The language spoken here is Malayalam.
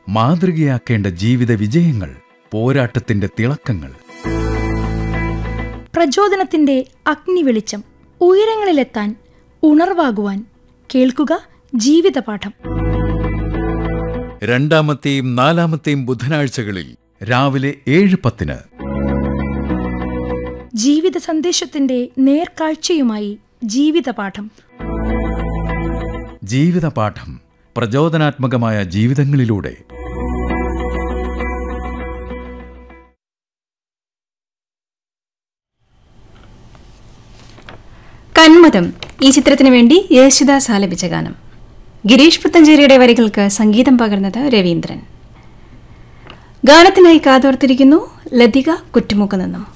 മാതൃകയാക്കേണ്ട ജീവിത വിജയങ്ങൾ, പോരാട്ടത്തിന്റെ തിളക്കങ്ങൾ. പ്രചോദനത്തിന്റെ അഗ്നിവെളിച്ചം, ഉയരങ്ങളിലെത്താൻ ഉണർവാകുവാൻ. കേൾക്കുക ജീവിതപാഠം. രണ്ടാമത്തെയും നാലാമത്തെയും ബുധനാഴ്ചകളിൽ രാവിലെ 7:10. ജീവിത സന്ദേശത്തിന്റെ നേർക്കാഴ്ചയുമായി ജീവിതപാഠം. ജീവിതപാഠം, പ്രചോദനാത്മകമായ ജീവിതങ്ങളിലൂടെ. കന്മദം ഈ ചിത്രത്തിനു വേണ്ടി യേശുദാസ് ആലപിച്ച ഗാനം. ഗിരീഷ് പുത്തഞ്ചേരിയുടെ വരികൾക്ക് സംഗീതം പകർന്നത് രവീന്ദ്രൻ. ഗാനത്തിനായി കാതോർത്തിരിക്കുന്നു ലതിക കുറ്റുമുക്ക് നിന്നും.